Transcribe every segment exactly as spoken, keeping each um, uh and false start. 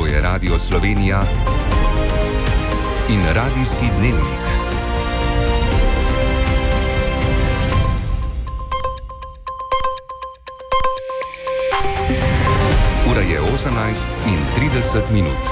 To je Radio Slovenija in Radijski dnevnik. Ura je osemnajst in trideset minut.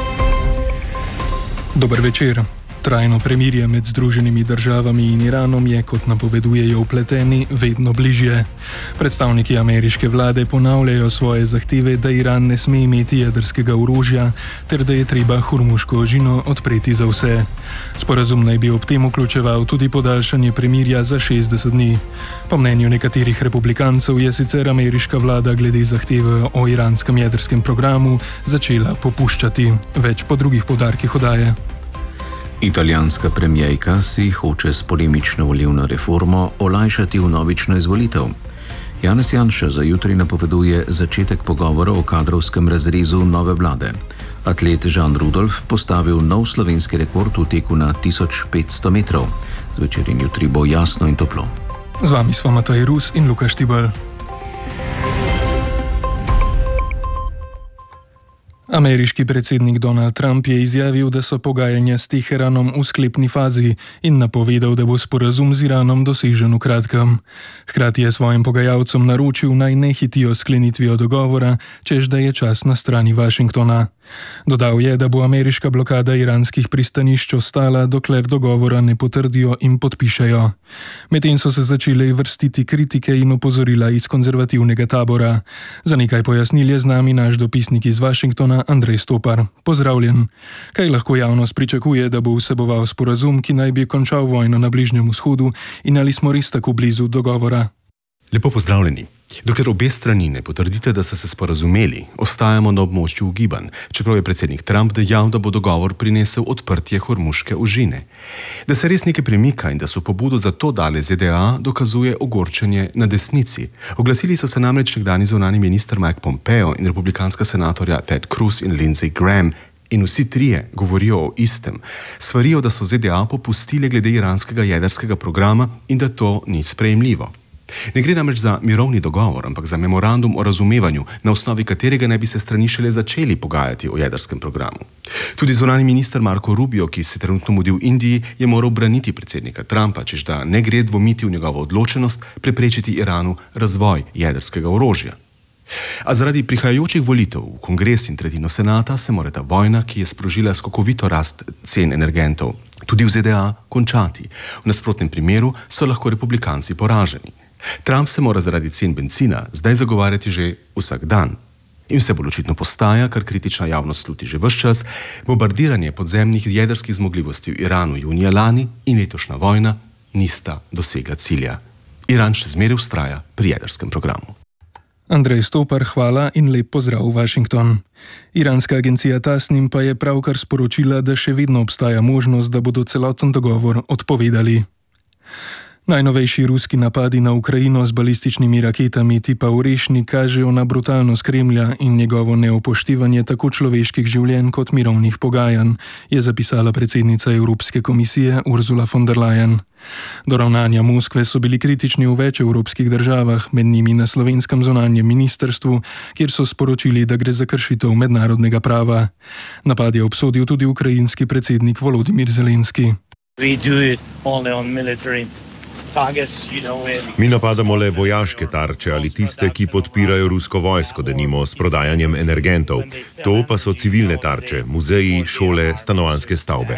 Dober večer. Trajno premirje med Združenimi državami in Iranom je, kot napovedujejo vpleteni, vedno bližje. Predstavniki ameriške vlade ponavljajo svoje zahteve, da Iran ne sme imeti jedrskega orožja, ter da je treba Hormuško ožino odpreti za vse. Sporazum naj bi ob tem vključeval tudi podaljšanje premirja za šestdeset dni. Po mnenju nekaterih republikancev je sicer ameriška vlada glede zahteve o iranskem jedrskem programu začela popuščati. Več po drugih poudarkih oddaje. Italijanska premijejka si hoče s polemično volilno reformo olajšati vnovično izvolitev. Janez Janša za jutri napoveduje začetek pogovorov o kadrovskem razrezu nove vlade. Atlet Žan Rudolf postavil nov slovenski rekord v teku na tisoč petsto metrov. Zvečer in jutri bo jasno in toplo. Z vami smo Matej Rus in Luka Štibelj. Ameriški predsednik Donald Trump je izjavil, da so pogajanja s Teheranom v sklepni fazi in napovedal, da bo sporazum z Iranom dosežen v kratkem. Hkrati je svojim pogajalcem naročil, naj ne hitijo sklenitvijo dogovora, čež da je čas na strani Washingtona. Dodal je, da bo ameriška blokada iranskih pristanišč ostala, dokler dogovora ne potrdijo in podpišejo. Medtem so se začele vrstiti kritike in opozorila iz konzervativnega tabora. Za nekaj pojasnil je z nami naš dopisnik iz Washingtona, Andrej Stopar. Pozdravljen. Kaj lahko javnost pričakuje, da bo vseboval sporazum, ki naj bi končal vojno na Bližnjem vzhodu, in ali smo res tako blizu dogovora? Lepo pozdravljeni. Dokler obe strani ne potrdite, da so se sporazumeli, ostajamo na območju ugibanj, čeprav je predsednik Trump dejal, da bo dogovor prinesel odprtje Hormuške ožine. Da se res nekaj premika in da so pobudo za to dale Z D A, dokazuje ogorčenje na desnici. Oglasili so se namreč nekdanji zunanji minister Mike Pompeo in republikanska senatorja Ted Cruz in Lindsey Graham. In vsi trije govorijo o istem. Svarijo, da so Z D A popustile glede iranskega jedrskega programa in da to ni sprejemljivo. Ne gre namreč za mirovni dogovor, ampak za memorandum o razumevanju, na osnovi katerega naj bi se strani šele začeli pogajati o jedrskem programu. Tudi zunanji minister Marco Rubio, ki se trenutno mudi v Indiji, je moral braniti predsednika Trumpa, češ da ne gre dvomiti v njegovo odločenost preprečiti Iranu razvoj jedrskega orožja. A zaradi prihajajočih volitev v kongres in tretjino senata se mora ta vojna, ki je sprožila skokovito rast cen energentov, tudi v Z D A končati. V nasprotnem primeru so lahko republikanci poraženi. Trump se mora zaradi cen bencina zdaj zagovarjati že vsak dan. In vse bolj očitno postaja, kar kritična javnost sluti že ves čas, bombardiranje podzemnih jedrskih zmogljivosti v Iranu junija lani in letošnja vojna nista dosegla cilja. Iran še zmeraj vztraja pri jedrskem programu. Andrej Stopar, hvala in lep pozdrav v Washington. Iranska agencija Tasnim pa je pravkar sporočila, da še vedno obstaja možnost, da bodo celoten dogovor odpovedali. Najnovejši ruski napadi na Ukrajino z balističnimi raketami tipa Orešnik kažejo na brutalnost Kremlja in njegovo neupoštevanje tako človeških življenj kot mirovnih pogajanj, je zapisala predsednica Evropske komisije Ursula von der Leyen. Do ravnanja Moskve so bili kritični v več evropskih državah, med njimi na slovenskem zunanjem ministrstvu, kjer so sporočili, da gre za kršitev mednarodnega prava. Napad je obsodil tudi ukrajinski predsednik Volodymyr Zelenski. We do it only on military. Mi napadamo le vojaške tarče ali tiste, ki podpirajo rusko vojsko, denimo s prodajanjem energentov. To pa so civilne tarče, muzeji, šole, stanovanjske stavbe.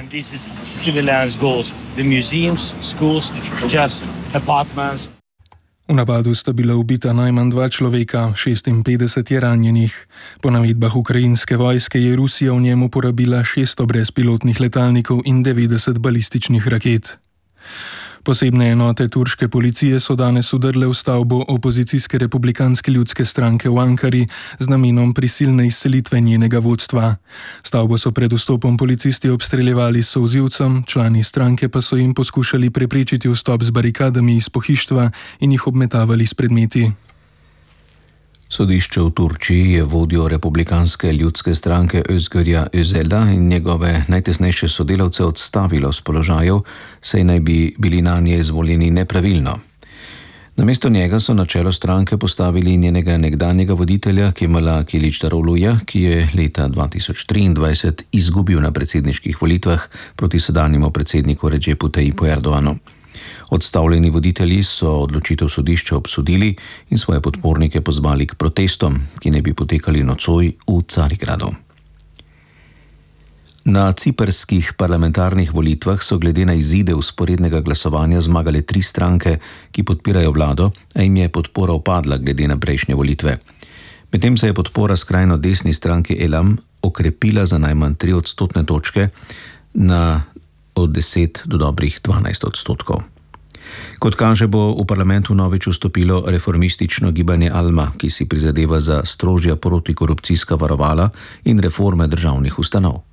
V napadu sta bila ubita najmanj dva človeka, šestinpetdeset je ranjenih. Po navedbah ukrajinske vojske je Rusija v njem uporabila šeststo brezpilotnih letalnikov in devetdeset balističnih raket. Posebne enote turške policije so danes vdrle v stavbo opozicijske republikanske ljudske stranke v Ankari z namenom prisilne izselitve njenega vodstva. Stavbo so pred vstopom policisti obstreljevali s solzivcem, člani stranke pa so jim poskušali preprečiti vstop z barikadami iz pohištva in jih obmetavali s predmeti. Sodišče v Turčiji je vodjo republikanske ljudske stranke Özgürja Özela in njegove najtesnejše sodelavce odstavilo s položajev, saj naj bi bili nanje izvoljeni nepravilno. Namesto njega so na čelo stranke postavili njenega nekdanjega voditelja Kemala Kiličdarogluja, ki je leta dva tisoč triindvajset izgubil na predsedniških volitvah proti sedanjemu predsedniku Redžepu Tayyipu Erdoganu. Odstavljeni voditelji so odločitev sodišča obsodili in svoje podpornike pozvali k protestom, ki ne bi potekali nocoj v Carigradu. Na ciprskih parlamentarnih volitvah so glede na izide vzporednega glasovanja zmagale tri stranke, ki podpirajo vlado, a jim je podpora upadla glede na prejšnje volitve. Medtem se je podpora skrajno desni stranki Elam okrepila za najmanj tri odstotne točke na od deset do dobrih dvanajst odstotkov. Kot kaže, bo v parlamentu novič vstopilo reformistično gibanje Alma, ki si prizadeva za strožja protikorupcijska varovala in reforme državnih ustanov.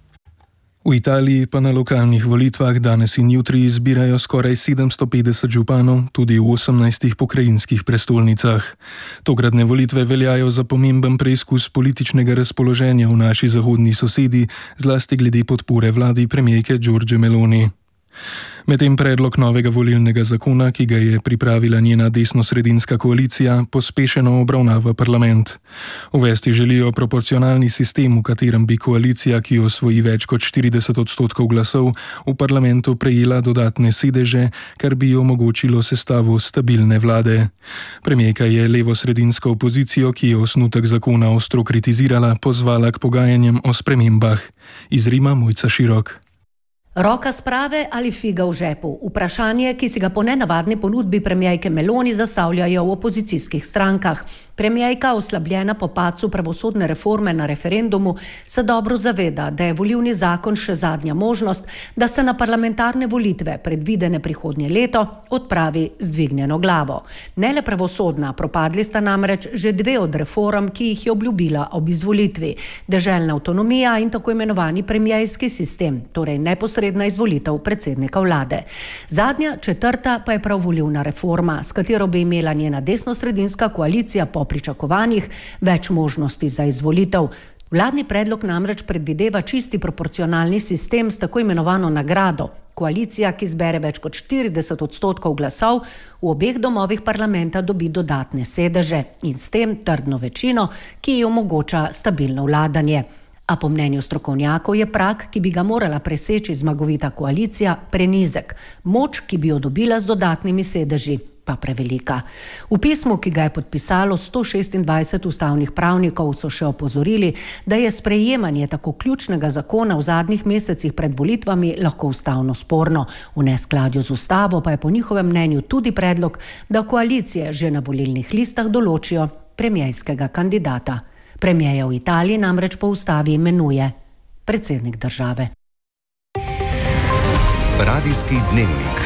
V Italiji pa na lokalnih volitvah danes in jutri izbirajo skoraj sedemsto petdeset županov, tudi v osemnajstih pokrajinskih prestolnicah. Tokratne volitve veljajo za pomemben preizkus političnega razpoloženja v naši zahodni sosedi, zlasti glede podpore vladi premijerke Giorgie Meloni. Medtem predlog novega volilnega zakona, ki ga je pripravila njena desnosredinska koalicija, pospešeno obravnava parlament. Uvesti želijo proporcionalni sistem, v katerem bi koalicija, ki osvoji več kot štirideset odstotkov glasov, v parlamentu prejela dodatne sedeže, kar bi omogočilo sestavo stabilne vlade. Premijerka je levosredinsko opozicijo, ki je osnutek zakona ostro kritizirala, pozvala k pogajanjem o spremembah. Iz Rima Mojca Širok. Roka sprave ali figa v žepu? Vprašanje, ki si ga po nenavadni ponudbi premijerke Meloni zastavljajo v opozicijskih strankah. Premijerka, oslabljena po padcu pravosodne reforme na referendumu, se dobro zaveda, da je volilni zakon še zadnja možnost, da se na parlamentarne volitve, predvidene prihodnje leto, odpravi z dvignjeno glavo. Ne le pravosodna, propadli sta namreč že dve od reform, ki jih je obljubila ob izvolitvi. Deželna avtonomija in tako imenovani premijerski sistem, torej neposredna izvolitev predsednika vlade. Zadnja, četrta, pa je prav volilna reforma, s katero bi imela njena desnosredinska koalicija po pričakovanjih več možnosti za izvolitev. Vladni predlog namreč predvideva čisti proporcionalni sistem s tako imenovano nagrado. Koalicija, ki zbere več kot štirideset odstotkov glasov, v obeh domovih parlamenta dobi dodatne sedeže in s tem trdno večino, ki ji omogoča stabilno vladanje. A po mnenju strokovnjakov je prag, ki bi ga morala preseči zmagovita koalicija, prenizek. Moč, ki bi jo dobila z dodatnimi sedeži, pa prevelika. V pismu, ki ga je podpisalo sto šestindvajset ustavnih pravnikov, so še opozorili, da je sprejemanje tako ključnega zakona v zadnjih mesecih pred volitvami lahko ustavno sporno. V neskladju z ustavo pa je po njihovem mnenju tudi predlog, da koalicije že na volilnih listah določijo premijerskega kandidata. Premijerja v Italiji namreč po ustavi imenuje predsednik države. Radijski dnevnik.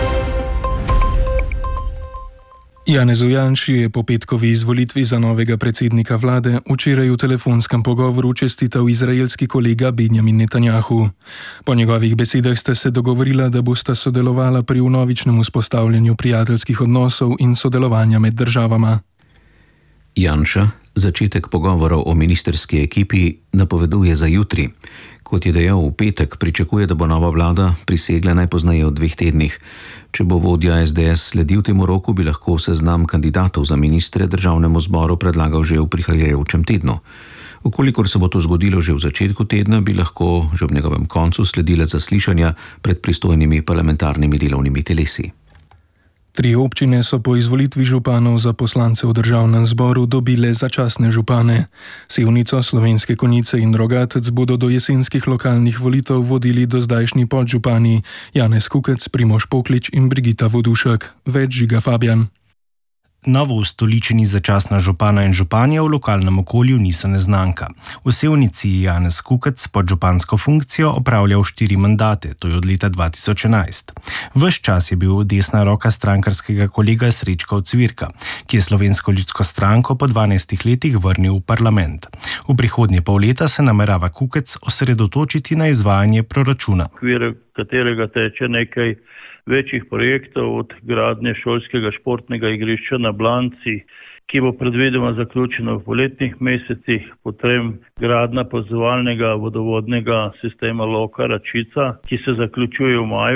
Janezu Janši je po petkovi izvolitvi za novega predsednika vlade včeraj v telefonskem pogovoru čestital izraelski kolega Benjamin Netanjahu. Po njegovih besedah sta se dogovorila, da bosta sodelovala pri vnovičnem vzpostavljanju prijateljskih odnosov in sodelovanja med državama. Janša začetek pogovorov o ministerski ekipi napoveduje za jutri. Kot je dejal v petek, pričakuje, da bo nova vlada prisegla najpozneje v dveh tednih. Če bo vodja es de es sledil temu roku, bi lahko seznam kandidatov za ministre državnemu zboru predlagal že v prihajajočem tednu. Vkolikor se bo to zgodilo že v začetku tedna, bi lahko že ob njegovem koncu sledile zaslišanja pred pristojnimi parlamentarnimi delovnimi telesi. Tri občine so po izvolitvi županov za poslance v državnem zboru dobile začasne župane. Sevnico, Slovenske Konjice in Rogatec bodo do jesenskih lokalnih volitev vodili dozdajšnji podžupani Janez Kukec, Primož Poklič in Brigita Vodušek. Več Žiga Fabjan. Novo ustoličeni začasna župana in županja v lokalnem okolju niso neznanka. V Sevnici je Janez Kukec pod župansko funkcijo opravljal štiri mandate, to je od leta dva tisoč enajst. Ves čas je bil desna roka strankarskega kolega Srečka Ocvirka, ki je Slovensko ljudsko stranko po dvanajstih letih vrnil v parlament. V prihodnje pol leta se namerava Kukec osredotočiti na izvajanje proračuna. V okviru katerega teče nekaj večjih projektov, od gradnje šolskega športnega igrišča na Blanci, ki bo predvidoma zaključeno v poletnih mesecih, potem gradnja povezovalnega vodovodnega sistema Loka Račica, ki se zaključuje v maju,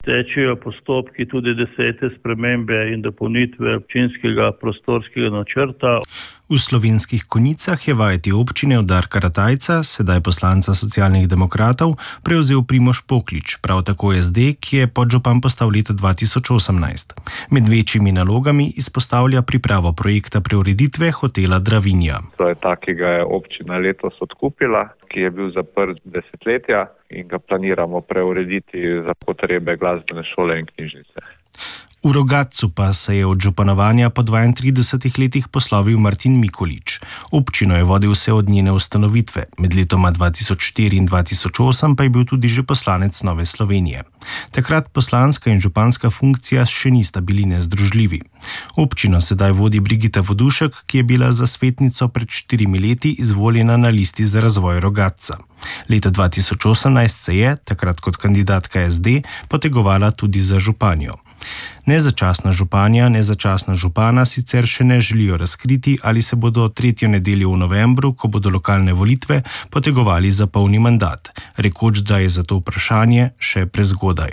tečejo postopki tudi desete spremembe in dopolnitve občinskega prostorskega načrta. V Slovenskih Konjicah je vajeti občine od Darka Ratajca, sedaj poslanca Socialnih demokratov, prevzel Primož Poklič, prav tako S D, ki je podžupan postal leta dva tisoč osemnajst. Med večjimi nalogami izpostavlja pripravo projekta preureditve hotela Dravinja. To je ta, ki ga je občina letos odkupila, ki je bil zaprt desetletja in ga planiramo preurediti za potrebe glasbene šole in knjižnice. V Rogatcu pa se je od županovanja po dvaintridesetih letih poslovil Martin Mikolič. Občino je vodil vse od njene ustanovitve, med letoma dva tisoč štiri in dva tisoč osem pa je bil tudi že poslanec Nove Slovenije. Takrat poslanska in županska funkcija še nista bili nezdružljivi. Občino sedaj vodi Brigita Vodušek, ki je bila za svetnico pred štirimi leti izvoljena na listi za razvoj Rogatca. Leta dva tisoč osemnajst se je, takrat kot kandidatka S D, potegovala tudi za županjo. Nezačasna županja, nezačasna župana sicer še ne želijo razkriti, ali se bodo tretjo nedeljo v novembru, ko bodo lokalne volitve, potegovali za polni mandat, rekoč, da je za to vprašanje še prezgodaj.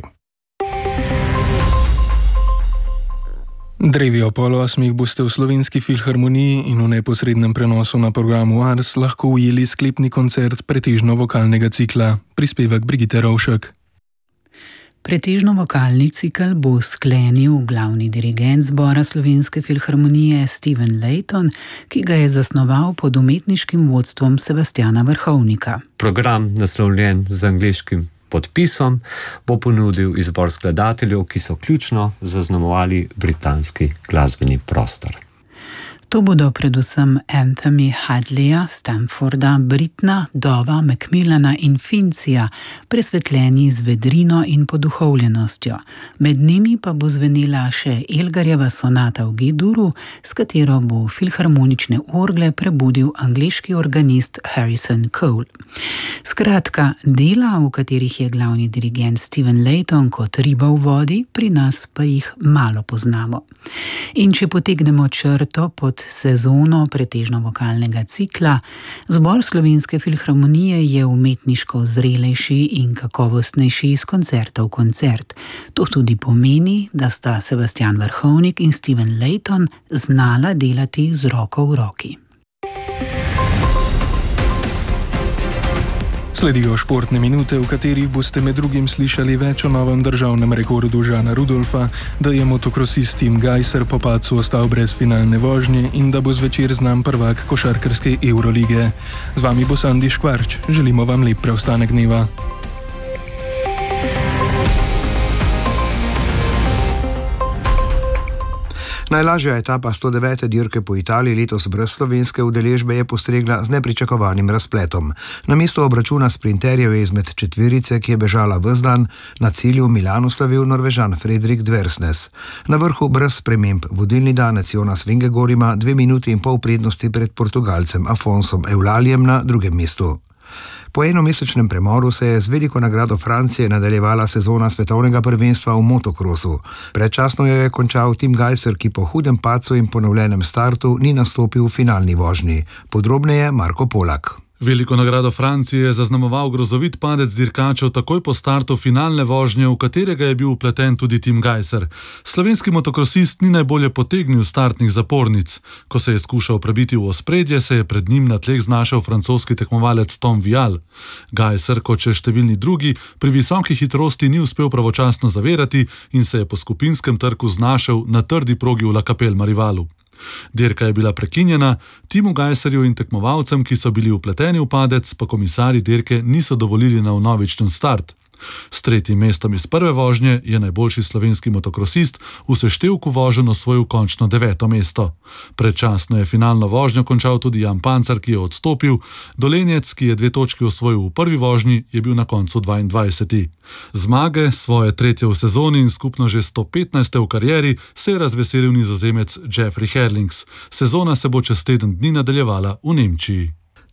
Drevi o pol osmih boste v Slovenski filharmoniji in v neposrednem prenosu na programu Ars lahko ujeli sklepni koncert pretežno vokalnega cikla. Prispevek Brigite Rovšek. Pretežno vokalni cikel bo sklenil glavni dirigent zbora Slovenske filharmonije Steven Layton, ki ga je zasnoval pod umetniškim vodstvom Sebastiana Vrhovnika. Program, naslovljen z angleškim podpisom, bo ponudil izbor skladateljev, ki so ključno zaznamovali britanski glasbeni prostor. To bodo predvsem anthemi Hadleya, Stamforda, Britna, Dova, Macmillana in Fincija, presvetljeni z vedrino in poduhovljenostjo. Med njimi pa bo zvenela še Elgarjeva sonata v G-duru, s katero bo filharmonične orgle prebudil angleški organist Harrison Cole. Skratka, dela, v katerih je glavni dirigent Steven Layton kot riba v vodi, pri nas pa jih malo poznamo. In če potegnemo črto pod sezono pretežno vokalnega cikla, zbor Slovenske filharmonije je umetniško zrelejši in kakovostnejši iz koncerta v koncert. To tudi pomeni, da sta Sebastian Vrhovnik in Steven Layton znala delati z roko v roki. Sledijo športne minute, v katerih boste med drugim slišali več o novem državnem rekordu Žana Rudolfa, da je motokrosist Tim Gajser po padcu ostal brez finalne vožnje in da bo zvečer znan prvak košarkarske Eurolige. Z vami bo Sandi Škvarč. Želimo vam lep preostanek dneva. Najlažja etapa sto devete dirke po Italiji letos brez slovenske udeležbe je postregla z nepričakovanim razpletom. Namesto obračuna sprinterjev je izmed četverice, ki je bežala ves dan, na cilju v Milanu slavil Norvežan Fredrik Dversnes. Na vrhu brez sprememb vodilni danec Jonas Vingegaard ima dve minuti in pol prednosti pred Portugalcem Afonsom Eulaljem na drugem mestu. Po enomesečnem premoru se je z veliko nagrado Francije nadaljevala sezona svetovnega prvenstva v motokrosu. Predčasno jo je končal Tim Gajser, ki po hudem padcu in ponovljenem startu ni nastopil v finalni vožnji. Podrobneje Marko Polak. Veliko nagrado Francije je zaznamoval grozovit padec dirkačev takoj po startu finalne vožnje, v katerega je bil vpleten tudi Tim Gajser. Slovenski motokrosist ni najbolje potegnil startnih zapornic. Ko se je skušal prebiti v ospredje, se je pred njim na tleh znašel francoski tekmovalec Tom Vial. Gajser, kot še številni drugi, pri visoki hitrosti ni uspel pravočasno zavirati in se je po skupinskem trku znašel na trdi progi v La Capelle Marivalu. Dirka je bila prekinjena, Timu Gajserju in tekmovalcem, ki so bili vpleteni v padec, pa komisarji dirke niso dovolili na vnovičen start. S tretjim mestom iz prve vožnje je najboljši slovenski motokrosist v seštevku voženj osvojil končno deveto mesto. Predčasno je finalno vožnjo končal tudi Jan Pancar, ki je odstopil, Dolenjec, ki je dve točki osvojil v prvi vožnji, je bil na koncu dvaindvajseti. Zmage, svoje tretje v sezoni in skupno že sto petnajste v karieri, se je razveselil Nizozemec Jeffrey Herlings. Sezona se bo čez teden dni nadaljevala v Nemčiji.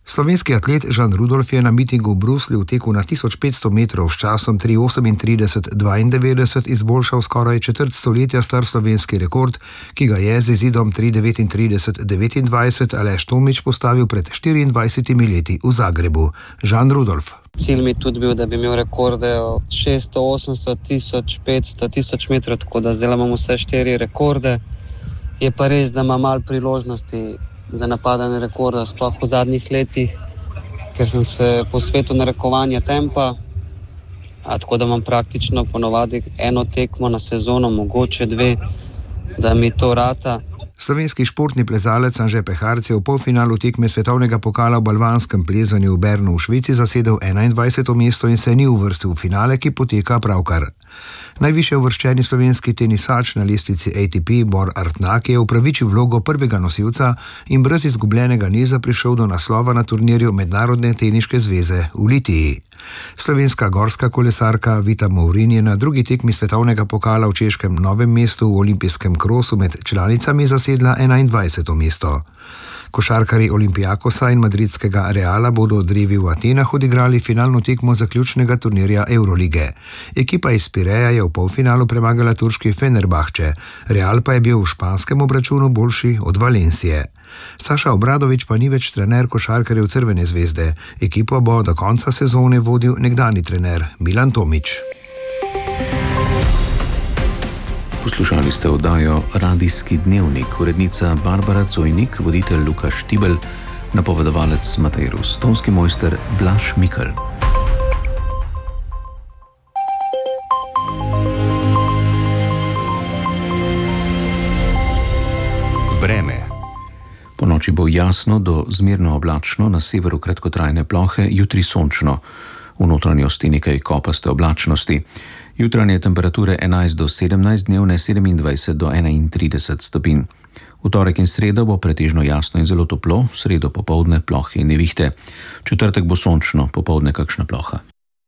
Slovenski atlet Žan Rudolf je na mitingu v Bruslju v teku na tisoč petsto metrov s časom tri osemintrideset dvaindevetdeset izboljšal skoraj četrt stoletja star slovenski rekord, ki ga je z izidom tri devetintrideset devetindvajset Aleš Tomič postavil pred štiriindvajsetimi leti v Zagrebu. Žan Rudolf. Cilj mi je tudi bil, da bi imel rekorde od šeststo, osemsto, tisoč petsto, tisoč metrov, tako da zdaj imamo vse štiri rekorde. Je pa res, da ima malo priložnosti za napadanje rekorda, sploh v zadnjih letih, ker sem se posvetil narekovanju tempa, a tako da imam praktično ponovadi eno tekmo na sezono, mogoče dve, da mi to rata. Slovenski športni plezalec Anže Peharc je v polfinalu tekme svetovnega pokala v balvanskem plezanju v Bernu v Švici zasedel enaindvajseto mesto in se ni uvrstil v finale, ki poteka pravkar. Najvišje uvrščeni slovenski tenisač na lestvici A T P Bor Artnak je upravičil vlogo prvega nosilca in brez izgubljenega niza prišel do naslova na turnirju Mednarodne teniške zveze v Litiji. Slovenska gorska kolesarka Vita Mourin je na drugi tekmi svetovnega pokala v češkem Novem mestu v olimpijskem krosu med članicami zasedla enaindvajseto mesto. Košarkarji Olympiakosa in madridskega Reala bodo drevi v Atenah odigrali finalno tekmo zaključnega turnirja Eurolige. Ekipa iz Pireja je v polfinalu premagala turški Fenerbahče, Real pa je bil v španskem obračunu boljši od Valencije. Saša Obradović pa ni več trener košarkarjev Crvene zvezde. Ekipo bo do konca sezone vodil nekdani trener Milan Tomič. Poslušali ste oddajo Radijski dnevnik, urednica Barbara Cojnik, voditelj Luka Štibel, napovedovalec Matej Rus, tonski mojster Blaž Mikl. Vreme. Po noči bo jasno do zmerno oblačno, na severu kratkotrajne plohe, jutri sončno. V notranjosti nekaj kopaste oblačnosti. Jutranje temperature enajst do sedemnajst, dnevne sedemindvajset do enaintrideset stopinj. V torek in sredo bo pretežno jasno in zelo toplo, v sredo popoldne plohe in nevihte. V četrtek bo sončno, popoldne kakšna ploha.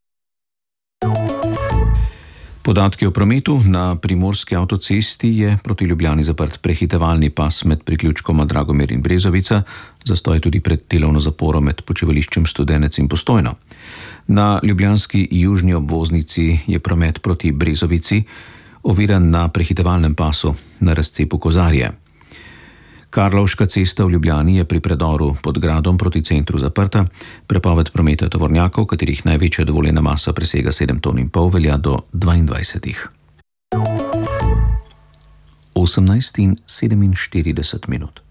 Podatki o prometu. Na primorski avtocesti je proti Ljubljani zaprt prehitevalni pas med priključkoma Dragomir in Brezovica, zastoj tudi pred delovno zaporo med počivališčem Studenec in Postojno. Na ljubljanski južni obvoznici je promet proti Brezovici oviran na prehitevalnem pasu na razcepu Kozarje. Karlovška cesta v Ljubljani je pri predoru pod gradom proti centru zaprta. Prepoved prometa tovornjakov, katerih največja dovoljena masa presega sedem ton in pol, velja do dvaindvajsetih. osemnajst in sedeminštirideset minut.